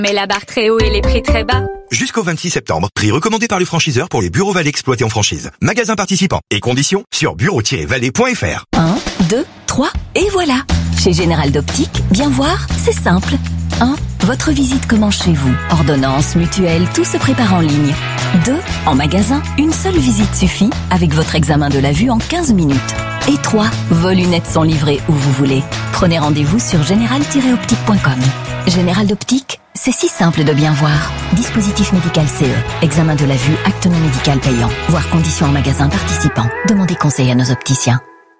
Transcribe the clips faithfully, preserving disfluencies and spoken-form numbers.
Mais la barre très haut et les prix très bas. Jusqu'au vingt-six septembre, prix recommandé par les franchiseurs pour les bureaux Vallée exploités en franchise. Magasins participants et conditions sur bureau tiret vallée point f r. un, deux, trois et voilà. Chez Général d'Optique, bien voir, c'est simple. un. Votre visite commence chez vous. Ordonnance, mutuelle, tout se prépare en ligne. deux. En magasin, une seule visite suffit avec votre examen de la vue en quinze minutes. Et trois. Vos lunettes sont livrées où vous voulez. Prenez rendez-vous sur général tiret optique point com. Général d'Optique, c'est si simple de bien voir. Dispositif médical C E. Examen de la vue, acte non médical payant. Voir conditions en magasin participant. Demandez conseil à nos opticiens.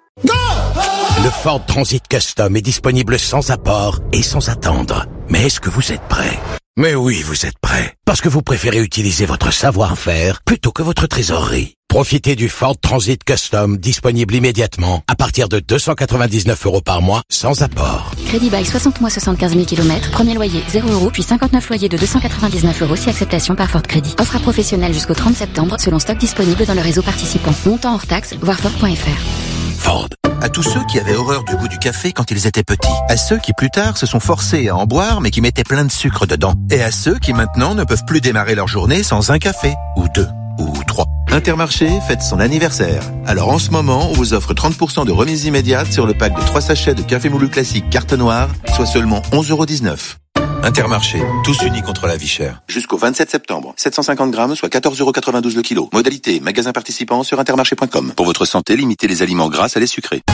Le Ford Transit Custom est disponible sans apport et sans attendre. Mais est-ce que vous êtes prêt ? Mais oui, vous êtes prêt. Parce que vous préférez utiliser votre savoir-faire plutôt que votre trésorerie. Profitez du Ford Transit Custom disponible immédiatement à partir de deux cent quatre-vingt-dix-neuf euros par mois sans apport. Crédit bail soixante mois, soixante-quinze mille kilomètres. Premier loyer zéro euros, puis cinquante-neuf loyers de deux cent quatre-vingt-dix-neuf euros si acceptation par Ford Crédit. Offre à professionnels jusqu'au trente septembre selon stock disponible dans le réseau participant. Montant hors taxe, voir Ford point f r. Ford. À tous ceux qui avaient horreur du goût du café quand ils étaient petits. À ceux qui plus tard se sont forcés à en boire mais qui mettaient plein de sucre dedans. Et à ceux qui maintenant ne peuvent plus démarrer leur journée sans un café. Ou deux. Ou trois. Intermarché fête son anniversaire. Alors en ce moment, on vous offre trente pour cent de remise immédiate sur le pack de trois sachets de café moulu classique carte noire, soit seulement onze euros dix-neuf. Intermarché, tous unis contre la vie chère. Jusqu'au vingt-sept septembre, sept cent cinquante grammes, soit quatorze euros quatre-vingt-douze le kilo. Modalité, magasin participant sur intermarché point com. Pour votre santé, limitez les aliments gras à les sucrés.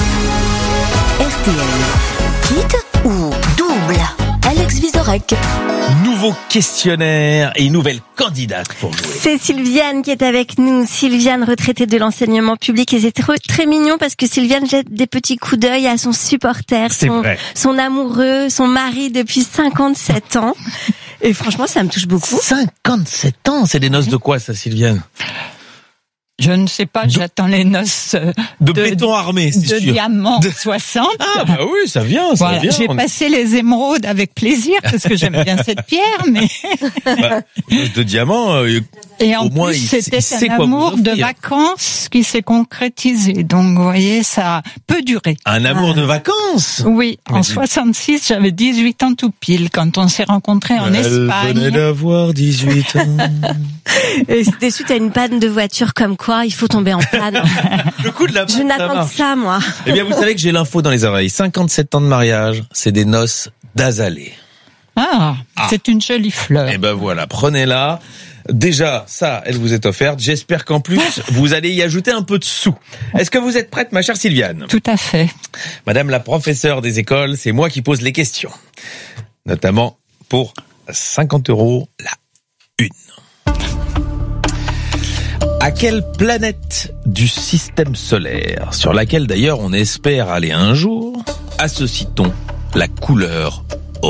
R T L. Kit ou double ? Alex Vizorek. Nouveau questionnaire et une nouvelle candidate pour jouer. C'est Sylviane qui est avec nous. Sylviane, retraitée de l'enseignement public. Et c'est très, très mignon parce que Sylviane jette des petits coups d'œil à son supporter, son, son amoureux, son mari depuis cinquante-sept ans. Et franchement, ça me touche beaucoup. cinquante-sept ans, c'est des noces de quoi ça, Sylviane ? Je ne sais pas, j'attends les noces de, de béton armé, c'est de sûr. diamant soixante. Ah bah oui, ça vient, ça voilà, vient. J'ai on... passé les émeraudes avec plaisir parce que j'aime bien cette pierre, mais bah, de diamant. Euh, Et en au moins, plus, il, c'était il un amour de vacances qui s'est concrétisé. Donc, vous voyez, ça peut durer. Un amour ah. de vacances. Oui, mais en soixante-six, j'avais dix-huit ans tout pile quand on s'est rencontrés en Elle Espagne. Elle venait d'avoir dix-huit ans. Et c'était suite à une panne de voiture comme quoi il faut tomber en panne. Le coup de la panne, je n'attends que ça, moi. Eh bien, vous savez que j'ai l'info dans les oreilles. cinquante-sept ans de mariage, c'est des noces d'azalée. Ah, ah, c'est une jolie fleur. Eh ben voilà, prenez-la. Déjà, ça, elle vous est offerte. J'espère qu'en plus, vous allez y ajouter un peu de sous. Est-ce que vous êtes prête, ma chère Sylviane ? Tout à fait. Madame la professeure des écoles, c'est moi qui pose les questions. Notamment pour cinquante euros la une. À quelle planète du système solaire, sur laquelle d'ailleurs on espère aller un jour, associe-t-on la couleur rouge ?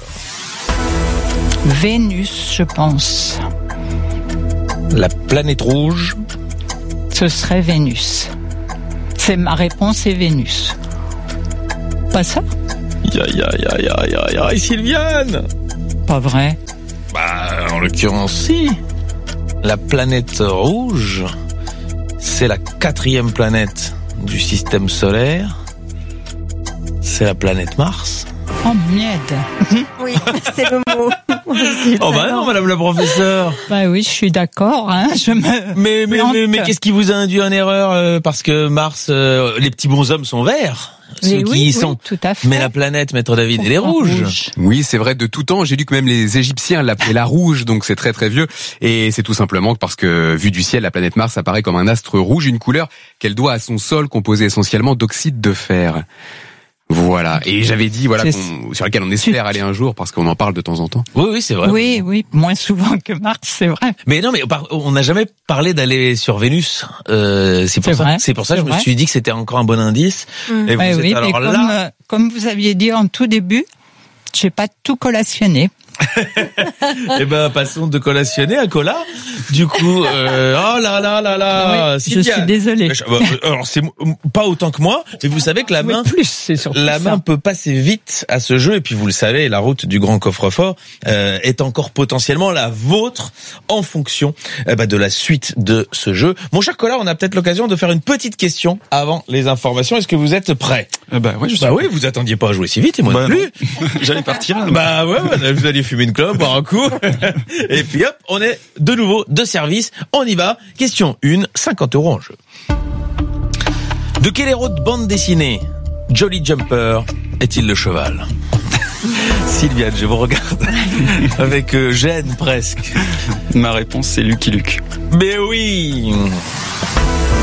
Vénus, je pense. La planète rouge ? Ce serait Vénus. C'est ma réponse, est Vénus. Pas ça ? Ya ya ya ya ya ya, Sylviane ! Pas vrai. Bah, en l'occurrence, si. La planète rouge, c'est la quatrième planète du système solaire. C'est la planète Mars. Oh, miette. Oui, c'est le mot. Oh bah non, madame la professeure. Bah oui, je suis d'accord. Hein, je me mais mais, mais, mais qu'est-ce qui vous a induit en erreur euh, parce que Mars, euh, les petits bonshommes sont verts. Ceux oui, qui oui, y sont. Oui, tout à fait. Mais la planète, maître David, elle est rouge. rouge. Oui, c'est vrai, de tout temps. J'ai lu que même les Égyptiens l'appelaient la rouge, donc c'est très très vieux. Et c'est tout simplement parce que, vu du ciel, la planète Mars apparaît comme un astre rouge, une couleur qu'elle doit à son sol composé essentiellement d'oxyde de fer. Voilà. Et j'avais dit, voilà, qu'on, sur laquelle on espère aller un jour parce qu'on en parle de temps en temps. Oui, oui, c'est vrai. Oui, oui, moins souvent que Mars, c'est vrai. Mais non, mais on n'a jamais parlé d'aller sur Vénus. Euh, c'est pour c'est ça. Vrai, c'est pour ça que que je vrai. me suis dit que c'était encore un bon indice. Mmh. Et vous ouais, êtes oui, alors mais là. Comme, euh, comme vous aviez dit en tout début, j'ai pas tout collationné. Eh ben, passons de collationner à cola. Du coup, euh, oh là là là là, oui, je suis désolée. Alors c'est pas autant que moi, mais vous savez que la main, mais plus, c'est surtout la ça. main peut passer vite à ce jeu. Et puis vous le savez, la route du grand coffre-fort euh, est encore potentiellement la vôtre en fonction euh, bah, de la suite de ce jeu. Mon cher Cola, on a peut-être l'occasion de faire une petite question avant les informations. Est-ce que vous êtes prêts ? euh, Bah ouais, je suis bah oui, vous attendiez pas à jouer si vite et moi bah non plus. J'allais partir. Bah ouais, ouais, vous alliez fumer fumer une clope, boire un coup. Et puis hop, on est de nouveau de service. On y va. Question un, cinquante euros en jeu. De quel héros de bande dessinée Jolly Jumper est-il le cheval? Sylviane, je vous regarde avec euh, gêne presque. Ma réponse, c'est Lucky Luke. Mais oui.